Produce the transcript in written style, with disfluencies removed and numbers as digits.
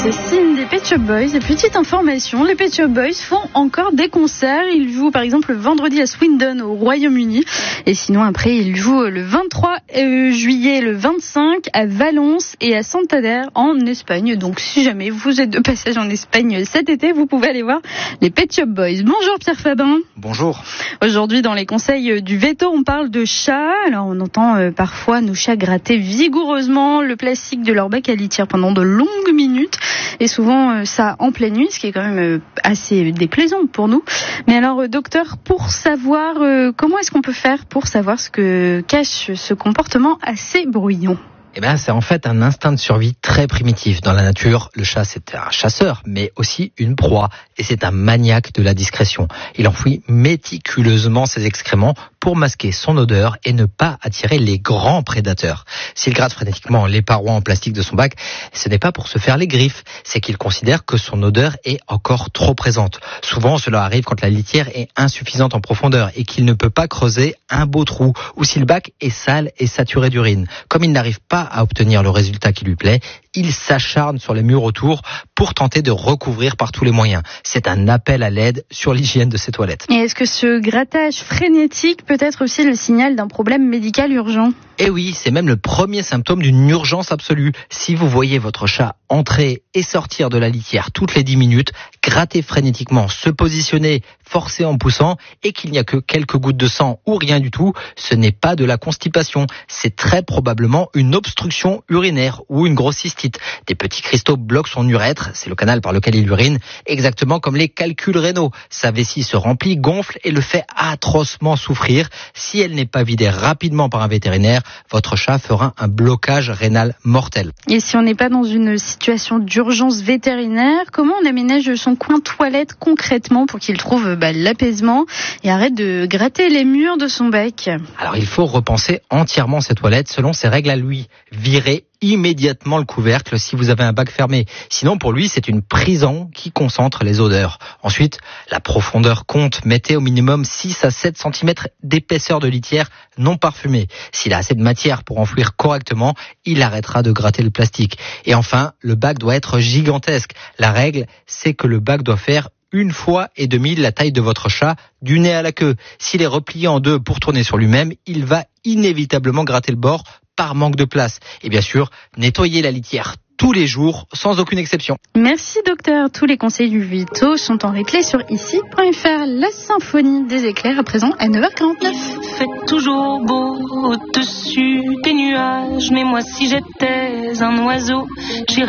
C'est Sin des Pet Shop Boys. Et petite information, les Pet Shop Boys font encore des concerts. Ils jouent par exemple le vendredi à Swindon au Royaume-Uni. Et sinon après ils jouent le 23 juillet, le 25 à Valence et à Santander en Espagne. Donc si jamais vous êtes de passage en Espagne cet été, vous pouvez aller voir les Pet Shop Boys. Bonjour Pierre Fabin. Bonjour. Aujourd'hui dans les conseils du veto, on parle de chats. Alors on entend parfois nos chats gratter vigoureusement le plastique de leur bec à litière pendant de longues minutes. Et souvent ça en pleine nuit, ce qui est quand même assez déplaisant pour nous. Mais alors docteur, pour savoir comment est-ce qu'on peut faire pour savoir ce que cache ce comportement assez bruyant? C'est en fait un instinct de survie très primitif. Dans la nature, le chat, c'est un chasseur, mais aussi une proie. Et c'est un maniaque de la discrétion. Il enfouit méticuleusement ses excréments pour masquer son odeur et ne pas attirer les grands prédateurs. S'il gratte frénétiquement les parois en plastique de son bac, ce n'est pas pour se faire les griffes. C'est qu'il considère que son odeur est encore trop présente. Souvent, cela arrive quand la litière est insuffisante en profondeur et qu'il ne peut pas creuser un beau trou, ou si le bac est sale et saturé d'urine. Comme il n'arrive pas à obtenir le résultat qui lui plaît, il s'acharne sur les murs autour pour tenter de recouvrir par tous les moyens. C'est un appel à l'aide sur l'hygiène de ses toilettes. Et est-ce que ce grattage frénétique peut être aussi le signal d'un problème médical urgent? Eh oui, c'est même le premier symptôme d'une urgence absolue. Si vous voyez votre chat entrer et sortir de la litière toutes les 10 minutes, gratter frénétiquement, se positionner, forcer en poussant, et qu'il n'y a que quelques gouttes de sang ou rien du tout, ce n'est pas de la constipation. C'est très probablement une obstruction urinaire ou une grosse cystite. Des petits cristaux bloquent son urètre, c'est le canal par lequel il urine, exactement comme les calculs rénaux. Sa vessie se remplit, gonfle et le fait atrocement souffrir. Si elle n'est pas vidée rapidement par un vétérinaire, votre chat fera un blocage rénal mortel. Et si on n'est pas dans une situation d'urgence vétérinaire, comment on aménage son coin toilette concrètement pour qu'il trouve l'apaisement et arrête de gratter les murs de son bec? Alors il faut repenser entièrement ses toilettes selon ses règles à lui. Virer immédiatement le couvercle si vous avez un bac fermé. Sinon, pour lui, c'est une prison qui concentre les odeurs. Ensuite, la profondeur compte. Mettez au minimum 6 à 7 cm d'épaisseur de litière non parfumée. S'il a assez de matière pour enfouir correctement, il arrêtera de gratter le plastique. Et enfin, le bac doit être gigantesque. La règle, c'est que le bac doit faire 1,5 fois la taille de votre chat, du nez à la queue. S'il est replié en deux pour tourner sur lui-même, il va inévitablement gratter le bord par manque de place. Et bien sûr, nettoyer la litière tous les jours, sans aucune exception. Merci docteur. Tous les conseils du veto sont en replay sur ici.fr. La symphonie des éclairs à présent à 9h49. Fait toujours beau au-dessus des nuages, mais moi si j'étais un oiseau, j'irais